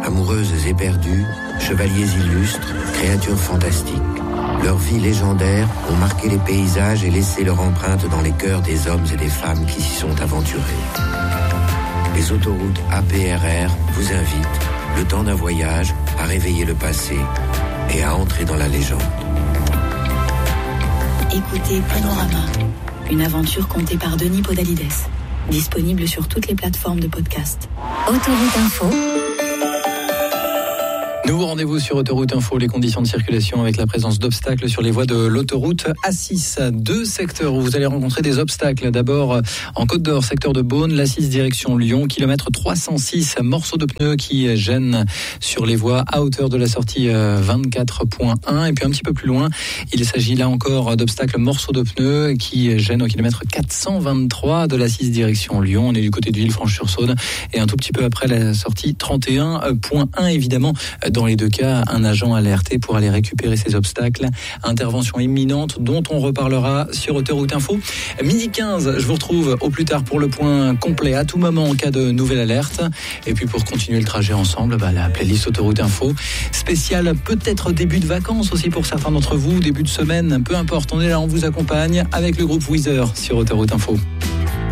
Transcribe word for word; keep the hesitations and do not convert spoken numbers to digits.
Amoureuses éperdues, chevaliers illustres, créatures fantastiques. Leurs vies légendaires ont marqué les paysages et laissé leur empreinte dans les cœurs des hommes et des femmes qui s'y sont aventurés. Les autoroutes A P R R vous invitent, le temps d'un voyage, à réveiller le passé et à entrer dans la légende. Écoutez Panorama, une aventure contée par Denis Podalides. Disponible sur toutes les plateformes de podcast. Autoroute Info. Nouveau rendez-vous sur Autoroute Info, les conditions de circulation avec la présence d'obstacles sur les voies de l'autoroute A six. Deux secteurs où vous allez rencontrer des obstacles. D'abord en Côte d'Or, secteur de Beaune, l'A six direction Lyon, kilomètre trois cent six, morceaux de pneus qui gênent sur les voies à hauteur de la sortie vingt-quatre point un. Et puis un petit peu plus loin, il s'agit là encore d'obstacles morceaux de pneus qui gênent au kilomètre quatre cent vingt-trois de l'A six direction Lyon. On est du côté de Villefranche-sur-Saône et un tout petit peu après la sortie trente et un point un, évidemment. Dans les deux cas, un agent alerté pour aller récupérer ces obstacles. Intervention imminente dont on reparlera sur Autoroute Info. Midi quinze, je vous retrouve au plus tard pour le point complet à tout moment en cas de nouvelle alerte. Et puis pour continuer le trajet ensemble, bah, la playlist Autoroute Info. Spécial peut-être début de vacances aussi pour certains d'entre vous, début de semaine, peu importe, on est là, on vous accompagne avec le groupe Weezer sur Autoroute Info.